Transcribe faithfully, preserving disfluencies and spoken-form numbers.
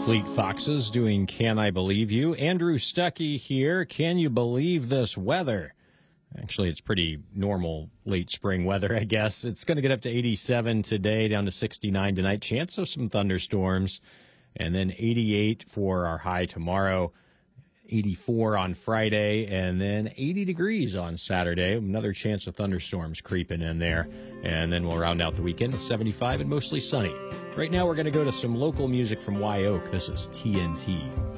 Fleet Foxes doing Can I Believe You? Andrew Stuckey here. Can you believe this weather? Actually, it's pretty normal late spring weather, I guess. It's going to get up to eighty-seven today, down to sixty-nine tonight. Chance of some thunderstorms. And then eighty-eight for our high tomorrow. eighty-four on Friday, and then eighty degrees on Saturday. Another chance of thunderstorms creeping in there. And then we'll round out the weekend at seventy-five and mostly sunny. Right now, we're going to go to some local music from Wye Oak. This is T N T.